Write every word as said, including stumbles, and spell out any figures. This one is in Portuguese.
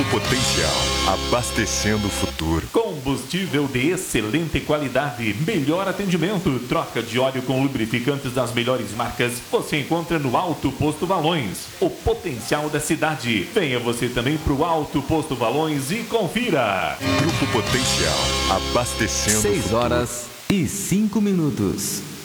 Potencial, abastecendo o futuro. Combustível de excelente qualidade, melhor atendimento, troca de óleo com lubrificantes das melhores marcas, você encontra no Alto Posto Valões, o potencial da cidade. Venha você também para o Alto Posto Valões e confira. Grupo Potencial, abastecendo o futuro. seis horas e cinco minutos.